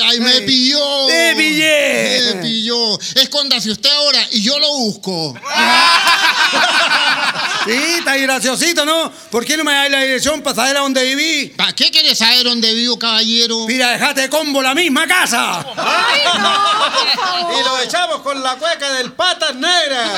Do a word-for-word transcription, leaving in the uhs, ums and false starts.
ay, me pilló. ¡Te pillé! Me pilló. Escóndase usted ahora y yo lo busco. Sí, está graciosito, ¿no? ¿Por qué no me das la dirección para saber a dónde viví? ¿Para qué quieres saber dónde vivo, caballero? Mira, dejate de combo la misma casa. ¡Ay, no! Y lo echamos con la cueca del Patas Negras.